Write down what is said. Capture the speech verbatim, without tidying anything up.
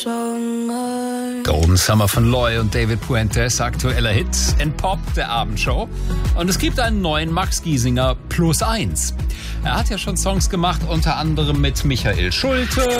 Golden Summer von Loy und David Puentes, aktueller Hit in Pop der Abendshow. Und es gibt einen neuen Max Giesinger plus eins. Er hat ja schon Songs gemacht, unter anderem mit Michael Schulte.